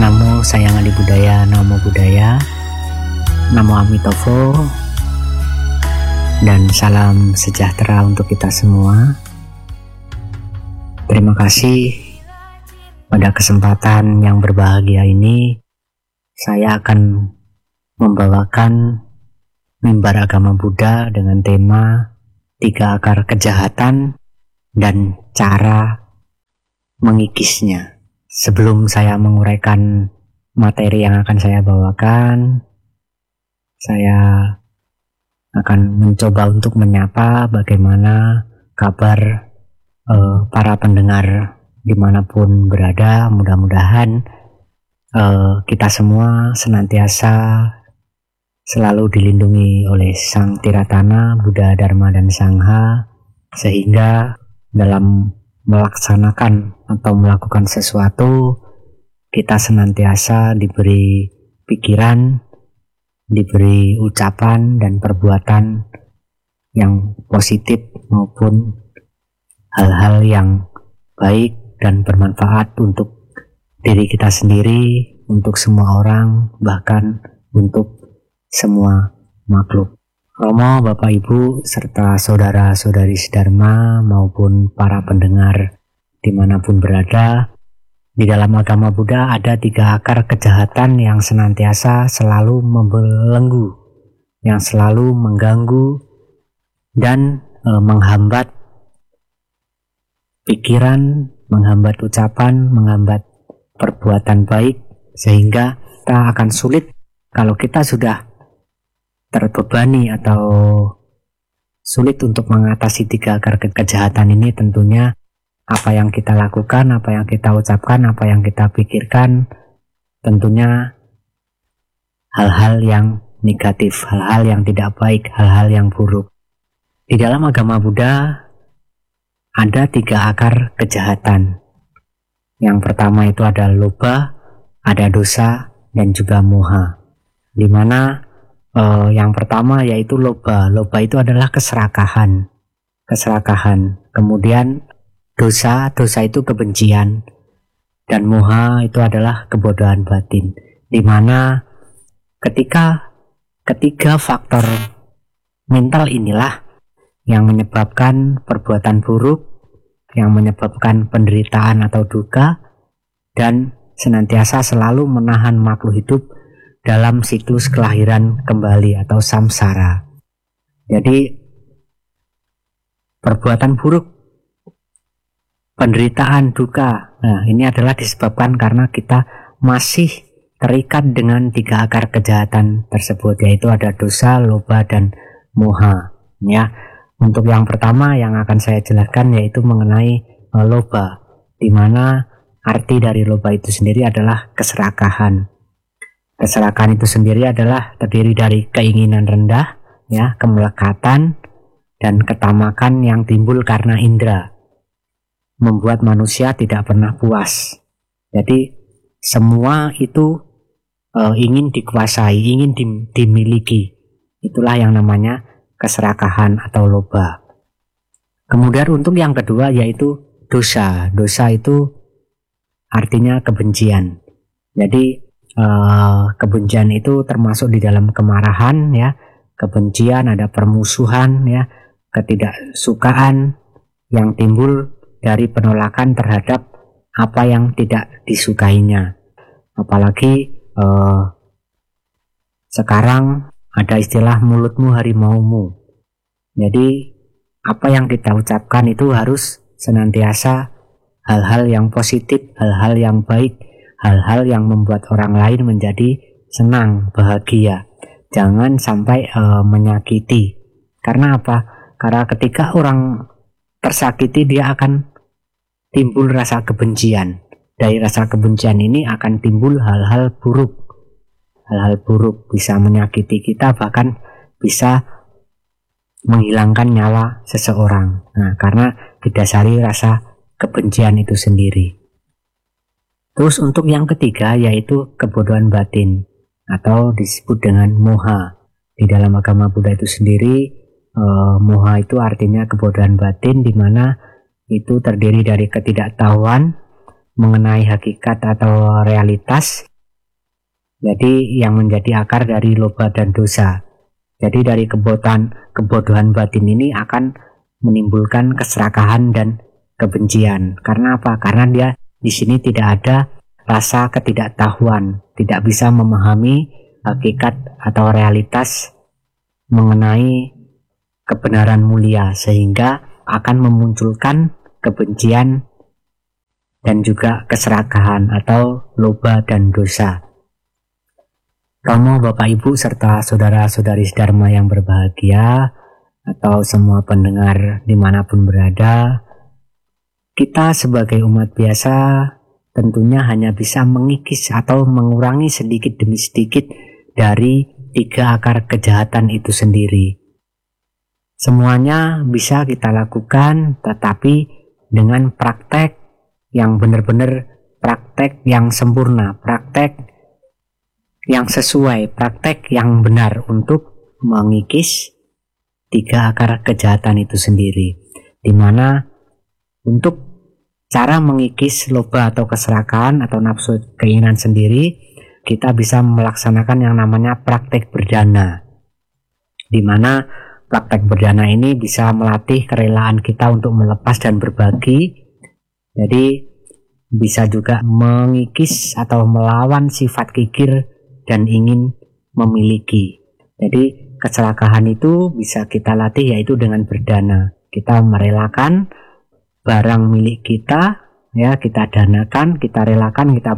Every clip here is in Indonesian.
Namo Sayang Adi Budaya, Namo Buddhaya, Namo Amitofo, dan salam sejahtera untuk kita semua. Terima kasih pada kesempatan yang berbahagia ini. Saya akan membawakan mimbar agama Buddha dengan tema 3 akar kejahatan dan cara mengikisnya. Sebelum saya menguraikan materi yang akan saya bawakan, saya akan mencoba untuk menyapa bagaimana kabar para pendengar dimanapun berada. Mudah-mudahan kita semua senantiasa selalu dilindungi oleh Sang Tiratana, Buddha, Dharma, dan Sangha, sehingga dalam melaksanakan atau melakukan sesuatu kita senantiasa diberi pikiran, diberi ucapan dan perbuatan yang positif maupun hal-hal yang baik dan bermanfaat untuk diri kita sendiri, untuk semua orang, bahkan untuk semua makhluk. Romo, Bapak Ibu, serta saudara-saudari sedharma maupun para pendengar dimanapun berada, di dalam agama Buddha ada 3 akar kejahatan yang senantiasa selalu membelenggu, yang selalu mengganggu dan menghambat pikiran, menghambat ucapan, menghambat perbuatan baik, sehingga kita akan sulit kalau kita sudah terbebani atau sulit untuk mengatasi 3 akar kejahatan ini. Tentunya apa yang kita lakukan, apa yang kita ucapkan, apa yang kita pikirkan, tentunya hal-hal yang negatif, hal-hal yang tidak baik, hal-hal yang buruk. Di dalam agama Buddha ada 3 akar kejahatan. Yang pertama itu ada loba, ada dosa, dan juga moha. Di mana yang pertama yaitu loba. Loba itu adalah keserakahan. Kemudian dosa itu kebencian. Dan moha itu adalah kebodohan batin. Di mana ketiga faktor mental inilah yang menyebabkan perbuatan buruk, yang menyebabkan penderitaan atau duka, dan senantiasa selalu menahan makhluk hidup dalam siklus kelahiran kembali atau samsara. Jadi perbuatan buruk, penderitaan, duka, ini adalah disebabkan karena kita masih terikat dengan 3 akar kejahatan tersebut, yaitu ada dosa, loba, dan moha. Ya, untuk yang pertama yang akan saya jelaskan yaitu mengenai loba, di mana arti dari loba itu sendiri adalah keserakahan. Keserakahan itu sendiri adalah terdiri dari keinginan rendah, ya, kemelekatan, dan ketamakan yang timbul karena indera, membuat manusia tidak pernah puas. Jadi semua itu ingin dikuasai, ingin dimiliki. Itulah yang namanya keserakahan atau loba. Kemudian untuk yang kedua yaitu dosa. Dosa itu artinya kebencian. Jadi kebencian itu termasuk di dalam kemarahan, ya, kebencian, ada permusuhan, ya, ketidaksukaan yang timbul dari penolakan terhadap apa yang tidak disukainya. Apalagi sekarang ada istilah mulutmu harimaumu. Jadi apa yang kita ucapkan itu harus senantiasa hal-hal yang positif, hal-hal yang baik, hal-hal yang membuat orang lain menjadi senang, bahagia. Jangan sampai menyakiti. Karena apa? Karena ketika orang tersakiti dia akan timbul rasa kebencian. Dari rasa kebencian ini akan timbul hal-hal buruk. Hal-hal buruk bisa menyakiti kita, bahkan bisa menghilangkan nyawa seseorang. Karena didasari rasa kebencian itu sendiri. Terus untuk yang ketiga yaitu kebodohan batin atau disebut dengan moha. Di dalam agama Buddha itu sendiri, moha itu artinya kebodohan batin, di mana itu terdiri dari ketidaktahuan mengenai hakikat atau realitas Jadi yang menjadi akar dari loba dan dosa. Jadi dari kebodohan batin ini akan menimbulkan keserakahan dan kebencian. Karena apa? Karena dia di sini tidak ada rasa ketidaktahuan, tidak bisa memahami hakikat atau realitas mengenai kebenaran mulia, sehingga akan memunculkan kebencian dan juga keserakahan atau loba dan dosa. Romo, Bapak Ibu serta saudara-saudari Dharma yang berbahagia, atau semua pendengar dimanapun berada, kita sebagai umat biasa tentunya hanya bisa mengikis atau mengurangi sedikit demi sedikit dari 3 akar kejahatan itu sendiri. Semuanya bisa kita lakukan, tetapi dengan praktek yang benar-benar, praktek yang sempurna, praktek yang sesuai, praktek yang benar untuk mengikis 3 akar kejahatan itu sendiri. Dimana untuk cara mengikis loba atau keserakahan atau nafsu keinginan sendiri, kita bisa melaksanakan yang namanya praktek berdana. Dimana praktek berdana ini bisa melatih kerelaan kita untuk melepas dan berbagi. Jadi bisa juga mengikis atau melawan sifat kikir dan ingin memiliki. Jadi keserakahan itu bisa kita latih yaitu dengan berdana. Kita merelakan barang milik kita, ya, kita danakan, kita relakan, kita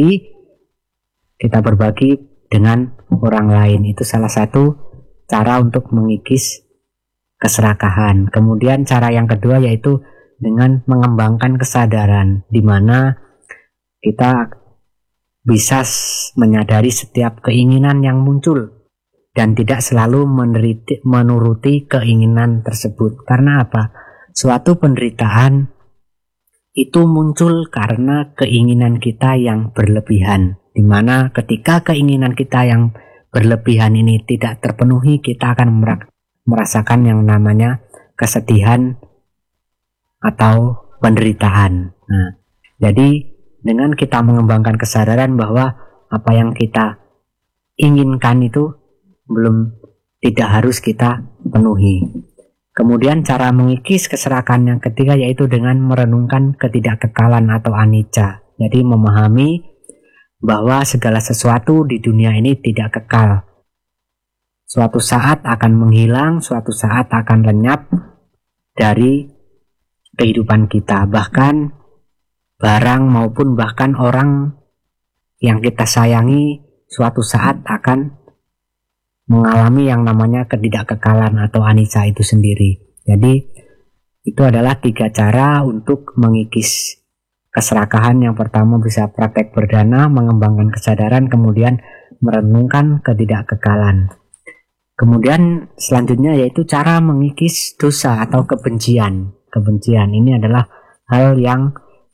berbagi dengan orang lain. Itu salah satu cara untuk mengikis keserakahan. Kemudian cara yang kedua yaitu dengan mengembangkan kesadaran, di mana kita bisa menyadari setiap keinginan yang muncul dan tidak selalu menuruti keinginan tersebut. Karena apa? Suatu penderitaan itu muncul karena keinginan kita yang berlebihan, di mana ketika keinginan kita yang berlebihan ini tidak terpenuhi, kita akan merasakan yang namanya kesedihan atau penderitaan. Nah, jadi dengan kita mengembangkan kesadaran bahwa apa yang kita inginkan itu tidak harus kita penuhi. Kemudian cara mengikis keserakahan yang ketiga yaitu dengan merenungkan ketidakkekalan atau anicca. Jadi memahami bahwa segala sesuatu di dunia ini tidak kekal. Suatu saat akan menghilang, suatu saat akan lenyap dari kehidupan kita. Bahkan barang maupun bahkan orang yang kita sayangi suatu saat akan mengalami yang namanya ketidakkekalan atau anicca itu sendiri. Jadi itu adalah 3 cara untuk mengikis keserakahan. Yang pertama bisa praktek berdana, mengembangkan kesadaran, kemudian merenungkan ketidakkekalan. Kemudian selanjutnya yaitu cara mengikis dosa atau kebencian. Kebencian ini adalah hal yang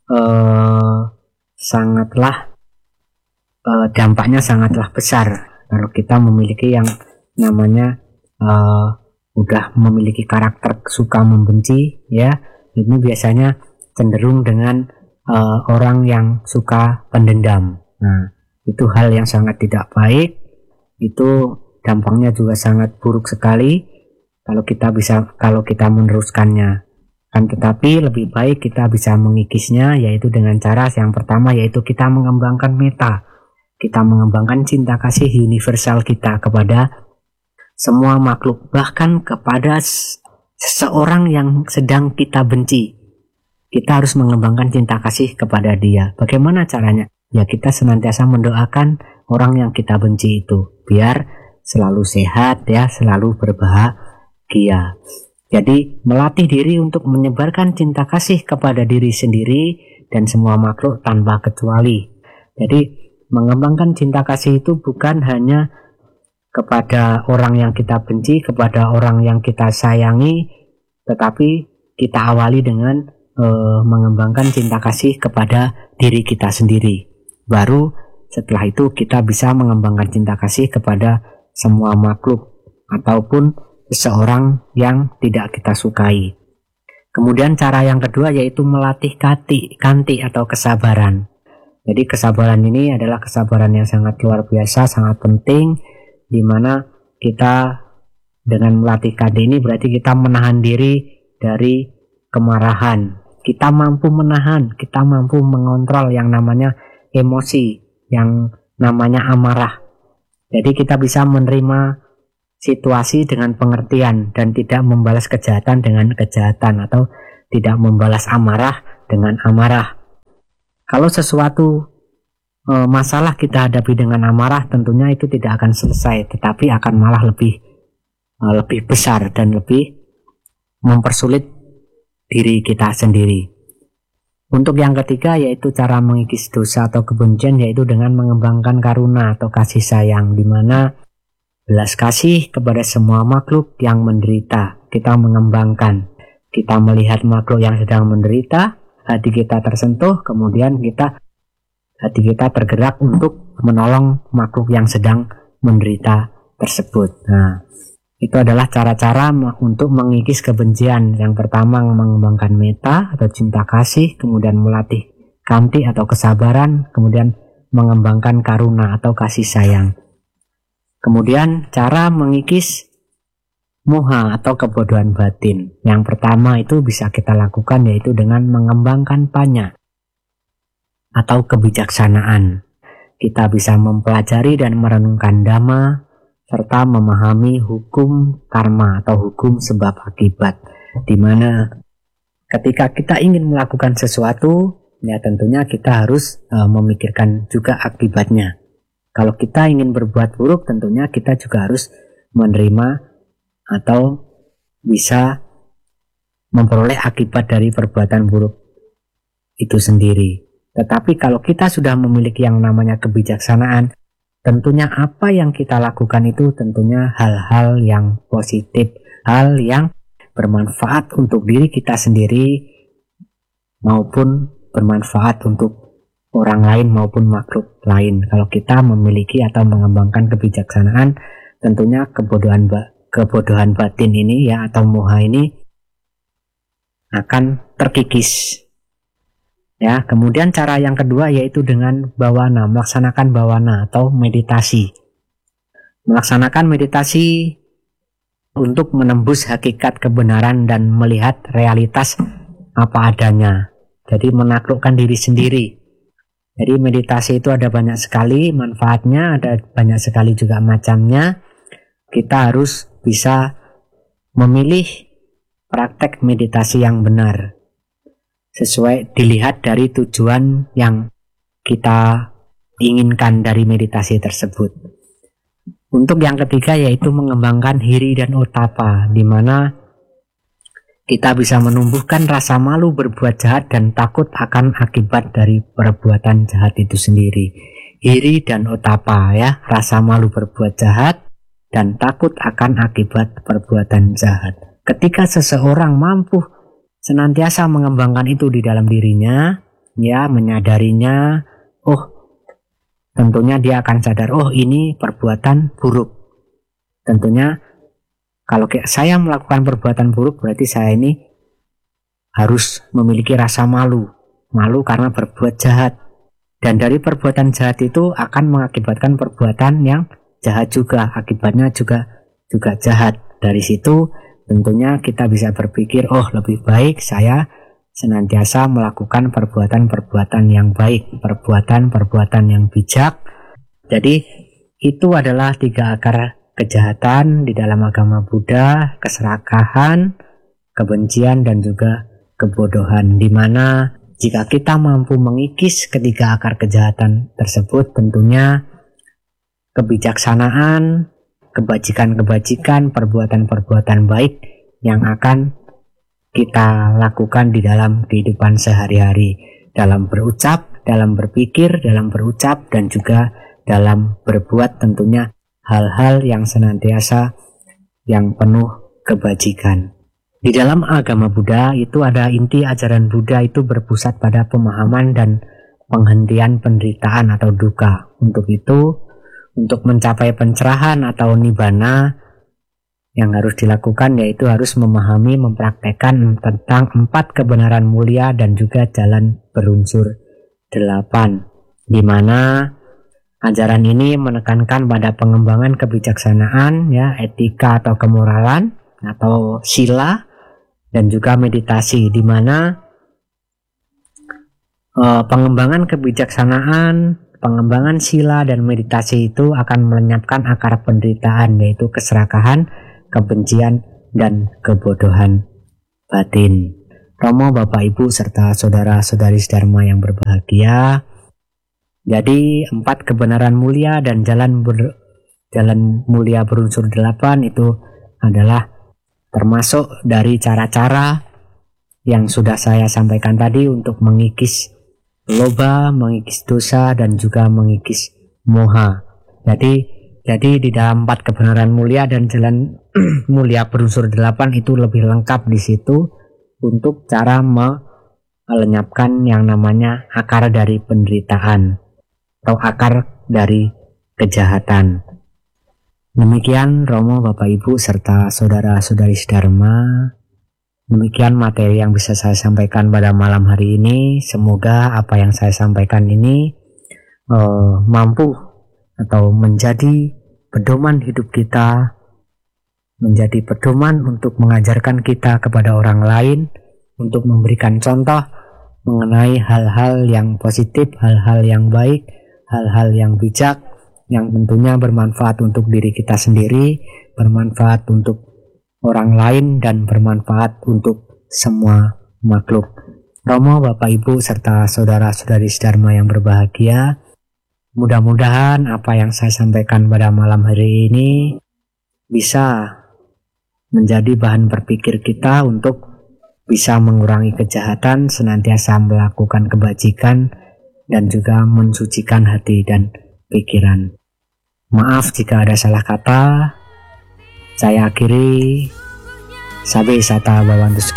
dampaknya sangatlah besar kalau kita memiliki yang namanya udah memiliki karakter suka membenci, ya. Ini biasanya cenderung dengan orang yang suka pendendam. Nah, itu hal yang sangat tidak baik. Itu dampaknya juga sangat buruk sekali kalau kita meneruskannya. Kan tetapi lebih baik kita bisa mengikisnya yaitu dengan cara yang pertama yaitu kita mengembangkan metta. Kita mengembangkan cinta kasih universal kita kepada semua makhluk, bahkan kepada seseorang yang sedang kita benci. Kita harus mengembangkan cinta kasih kepada dia. Bagaimana caranya? Ya kita senantiasa mendoakan orang yang kita benci itu biar selalu sehat, ya, selalu berbahagia. Jadi melatih diri untuk menyebarkan cinta kasih kepada diri sendiri dan semua makhluk tanpa kecuali. Jadi mengembangkan cinta kasih itu bukan hanya kepada orang yang kita benci, kepada orang yang kita sayangi, tetapi kita awali dengan mengembangkan cinta kasih kepada diri kita sendiri. Baru setelah itu kita bisa mengembangkan cinta kasih kepada semua makhluk ataupun seseorang yang tidak kita sukai. Kemudian cara yang kedua yaitu melatih kanti atau kesabaran. Jadi kesabaran ini adalah kesabaran yang sangat luar biasa, sangat penting, di mana kita dengan melatih KD ini berarti kita menahan diri dari kemarahan. Kita mampu menahan, kita mampu mengontrol yang namanya emosi, yang namanya amarah. Jadi kita bisa menerima situasi dengan pengertian dan tidak membalas kejahatan dengan kejahatan, atau tidak membalas amarah dengan amarah. Kalau sesuatu masalah kita hadapi dengan amarah, tentunya itu tidak akan selesai, tetapi akan malah lebih besar dan lebih mempersulit diri kita sendiri. Untuk yang ketiga yaitu cara mengikis dosa atau kebencian, yaitu dengan mengembangkan karuna atau kasih sayang, di mana belas kasih kepada semua makhluk yang menderita kita mengembangkan. Kita melihat makhluk yang sedang menderita, hati kita tersentuh, kemudian hati kita tergerak untuk menolong makhluk yang sedang menderita tersebut. Nah, itu adalah cara-cara untuk mengikis kebencian. Yang pertama mengembangkan metta atau cinta kasih, kemudian melatih kanti atau kesabaran, kemudian mengembangkan karuna atau kasih sayang. Kemudian cara mengikis moha atau kebodohan batin. Yang pertama itu bisa kita lakukan yaitu dengan mengembangkan panya atau kebijaksanaan. Kita bisa mempelajari dan merenungkan dhamma serta memahami hukum karma atau hukum sebab akibat, di mana ketika kita ingin melakukan sesuatu, ya tentunya kita harus memikirkan juga akibatnya. Kalau kita ingin berbuat buruk, tentunya kita juga harus menerima atau bisa memperoleh akibat dari perbuatan buruk itu sendiri. Tetapi kalau kita sudah memiliki yang namanya kebijaksanaan, tentunya apa yang kita lakukan itu tentunya hal-hal yang positif, hal yang bermanfaat untuk diri kita sendiri maupun bermanfaat untuk orang lain maupun makhluk lain. Kalau kita memiliki atau mengembangkan kebijaksanaan, tentunya kebodohan batin ini ya atau moha ini akan terkikis. Ya, kemudian cara yang kedua yaitu dengan bawana, melaksanakan bawana atau meditasi. Melaksanakan meditasi untuk menembus hakikat kebenaran dan melihat realitas apa adanya. Jadi menaklukkan diri sendiri. Jadi meditasi itu ada banyak sekali manfaatnya, ada banyak sekali juga macamnya. Kita harus bisa memilih praktek meditasi yang benar, sesuai dilihat dari tujuan yang kita inginkan dari meditasi tersebut. Untuk yang ketiga yaitu mengembangkan hiri dan otapa, di mana kita bisa menumbuhkan rasa malu berbuat jahat dan takut akan akibat dari perbuatan jahat itu sendiri. Hiri dan otapa ya, rasa malu berbuat jahat dan takut akan akibat perbuatan jahat. Ketika seseorang mampu senantiasa mengembangkan itu di dalam dirinya, ya menyadarinya, tentunya dia akan sadar, ini perbuatan buruk. Tentunya kalau saya melakukan perbuatan buruk, berarti saya ini harus memiliki rasa malu karena berbuat jahat. Dan dari perbuatan jahat itu akan mengakibatkan perbuatan yang jahat juga, akibatnya juga jahat. Dari situ tentunya kita bisa berpikir, lebih baik saya senantiasa melakukan perbuatan-perbuatan yang baik, perbuatan-perbuatan yang bijak. Jadi itu adalah 3 akar kejahatan di dalam agama Buddha: keserakahan, kebencian, dan juga kebodohan. Di mana jika kita mampu mengikis ketiga akar kejahatan tersebut, tentunya kebijaksanaan, kebajikan-kebajikan, perbuatan-perbuatan baik yang akan kita lakukan di dalam kehidupan sehari-hari, dalam berucap, dalam berpikir, dalam berucap, dan juga dalam berbuat, tentunya hal-hal yang senantiasa yang penuh kebajikan. Di dalam agama Buddha itu ada inti ajaran Buddha itu berpusat pada pemahaman dan penghentian penderitaan atau duka. Untuk itu, untuk mencapai pencerahan atau nibbana, yang harus dilakukan yaitu harus memahami, mempraktekkan tentang 4 kebenaran mulia dan juga jalan berunsur 8. di mana ajaran ini menekankan pada pengembangan kebijaksanaan, ya, etika atau kemoralan atau sila, dan juga meditasi, di mana pengembangan kebijaksanaan, pengembangan sila dan meditasi itu akan melenyapkan akar penderitaan, yaitu keserakahan, kebencian, dan kebodohan batin. Romo, Bapak, Ibu, serta saudara-saudari Dharma yang berbahagia, jadi 4 kebenaran mulia dan jalan mulia berunsur 8 itu adalah termasuk dari cara-cara yang sudah saya sampaikan tadi untuk mengikis loba, mengikis dosa, dan juga mengikis moha. Jadi di dalam 4 kebenaran mulia dan jalan mulia berunsur 8 itu lebih lengkap di situ untuk cara melenyapkan yang namanya akar dari penderitaan atau akar dari kejahatan. Demikian Romo, Bapak, Ibu, serta saudara-saudari Dharma. Demikian materi yang bisa saya sampaikan pada malam hari ini. Semoga apa yang saya sampaikan ini mampu atau menjadi pedoman hidup kita, menjadi pedoman untuk mengajarkan kita kepada orang lain, untuk memberikan contoh mengenai hal-hal yang positif, hal-hal yang baik, hal-hal yang bijak, yang tentunya bermanfaat untuk diri kita sendiri, bermanfaat untuk orang lain, dan bermanfaat untuk semua makhluk. Romo, Bapak, Ibu, serta saudara-saudari Dharma yang berbahagia, mudah-mudahan apa yang saya sampaikan pada malam hari ini bisa menjadi bahan berpikir kita untuk bisa mengurangi kejahatan, senantiasa melakukan kebajikan, dan juga mensucikan hati dan pikiran. Maaf jika ada salah kata. Saya akhiri. Sabe sata bawantus